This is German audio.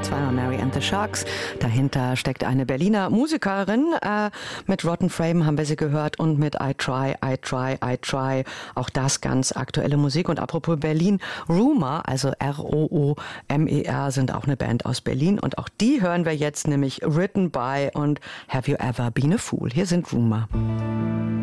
zweimal Mary and the Sharks. Dahinter steckt eine Berliner Musikerin. Mit Rotten Frame haben wir sie gehört und mit I Try, I Try, I Try. Auch das ganz aktuelle Musik. Und apropos Berlin, Rumour, also R-O-O-M-E-R, sind auch eine Band aus Berlin. Und auch die hören wir jetzt, nämlich Written by und Have You Ever Been a Fool. Hier sind Rumour.